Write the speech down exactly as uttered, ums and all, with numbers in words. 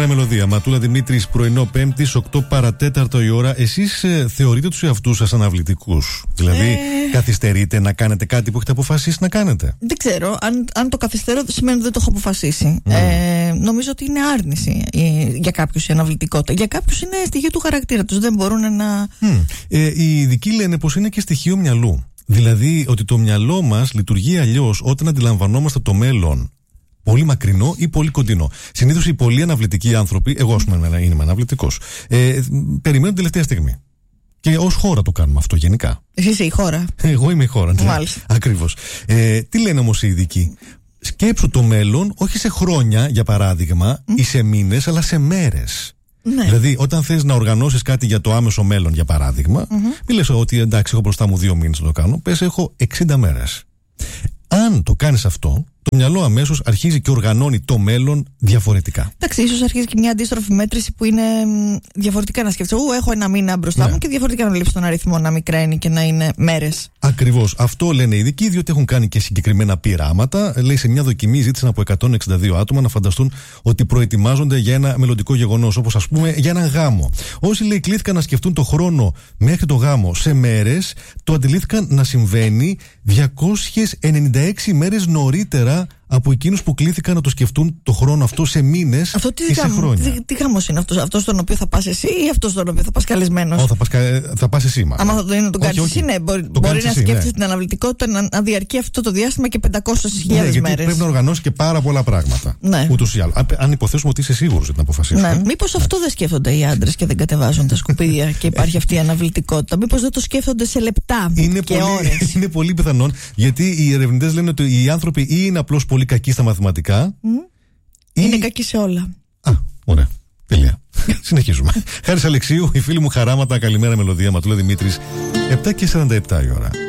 Καλημέρα Μελωδία. Ματούλα Δημήτρης, πρωινό Πέμπτης, οκτώ παρατέταρτο η ώρα. Εσείς ε, θεωρείτε τους εαυτούς σας αναβλητικούς? Δηλαδή, ε... καθυστερείτε να κάνετε κάτι που έχετε αποφασίσει να κάνετε? Δεν ξέρω. Αν, αν το καθυστερώ, σημαίνει ότι δεν το έχω αποφασίσει. Mm. Ε, νομίζω ότι είναι άρνηση ε, για κάποιους η αναβλητικότητα. Για κάποιους είναι στοιχείο του χαρακτήρα τους. Δεν μπορούν να. Mm. Ε, οι ειδικοί λένε πως είναι και στοιχείο μυαλού. Δηλαδή, ότι το μυαλό μας λειτουργεί αλλιώς όταν αντιλαμβανόμαστε το μέλλον πολύ μακρινό ή πολύ κοντινό. Συνήθως οι πολύ αναβλητικοί άνθρωποι, εγώ ας πούμε είμαι αναβλητικός, ε, περιμένουν την τελευταία στιγμή. Και ως χώρα το κάνουμε αυτό γενικά. Εσύ είσαι η χώρα. Εγώ είμαι η χώρα. Ναι. Μάλιστα. Ακριβώς. Ε, τι λένε όμως οι ειδικοί? Σκέψου το μέλλον όχι σε χρόνια, για παράδειγμα, mm. ή σε μήνες, αλλά σε μέρες. Ναι. Δηλαδή, όταν θες να οργανώσεις κάτι για το άμεσο μέλλον, για παράδειγμα, mm-hmm. μην λες ότι εντάξει, έχω μπροστά μου δύο μήνες να το κάνω. Πες, έχω εξήντα μέρες. Αν το κάνεις αυτό, το μυαλό αμέσως αρχίζει και οργανώνει το μέλλον διαφορετικά. Εντάξει, ίσως αρχίζει και μια αντίστροφη μέτρηση που είναι διαφορετικά να σκέφτεσαι. Ού, έχω ένα μήνα μπροστά ναι. μου και διαφορετικά να βλέπει τον αριθμό να μικραίνει και να είναι μέρες. Ακριβώς. Αυτό λένε οι ειδικοί, διότι έχουν κάνει και συγκεκριμένα πειράματα. Λέει, σε μια δοκιμή ζήτησαν από εκατόν εξήντα δύο άτομα να φανταστούν ότι προετοιμάζονται για ένα μελλοντικό γεγονός, όπως ας πούμε για ένα γάμο. Όσοι λέει κλήθηκαν να σκεφτούν το χρόνο μέχρι το γάμο σε μέρες, το αντιλήφθηκαν να συμβαίνει διακόσιες ενενήντα έξι μέρες νωρίτερα από εκείνους που κλήθηκαν να το σκεφτούν το χρόνο αυτό σε μήνες αυτό τι ή σε γάμο, χρόνια. Τι, τι γάμος είναι αυτός, αυτός στον οποίο θα πας εσύ ή αυτός στον οποίο θα πας καλεσμένος? Oh, θα, πας, θα πας εσύ, μάλλον. Άμα θα το, τον κάνεις εσύ, ναι. Μπορεί, μπορεί να σκέφτεσαι ναι. την αναβλητικότητα να, να διαρκεί αυτό το διάστημα και πεντακόσιες χιλιάδες ναι, μέρες. Γιατί πρέπει να οργανώσει και πάρα πολλά πράγματα. Ναι. Ούτως ή άλλως. Αν υποθέσουμε ότι είσαι σίγουρος για την αποφασή σου. Ναι. Μήπως αυτό δεν σκέφτονται οι άντρες και δεν κατεβάζουν τα σκουπίδια και υπάρχει αυτή η αναβλητικότητα? Μήπως δεν το σκέφτονται σε λεπτά είναι και πολύ, ώρες? Είναι πολύ πιθανόν, γιατί οι ερευνητές λένε ότι οι άνθρωποι ή είναι απλώς πολύ κακοί στα μαθηματικά. Mm. Είναι ή... κακοί σε όλα. Α, ωραία. Τέλεια. Συνεχίζουμε. Χάρης Αλεξίου, η φίλη μου χαράματα. Καλημέρα Μελωδία. Ματούλα Δημήτρης. επτά και σαράντα επτά η ώρα.